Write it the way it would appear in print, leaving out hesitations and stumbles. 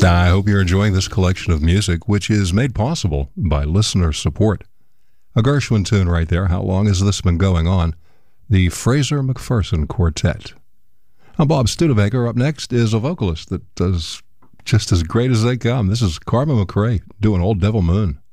I hope you're enjoying this collection of music, which is made possible by listener support. A Gershwin tune right there. How long has this been going on? The Fraser McPherson Quartet. I'm Bob Studebaker. Up next is a vocalist that does just as great as they come. This is Karma McRae doing Old Devil Moon.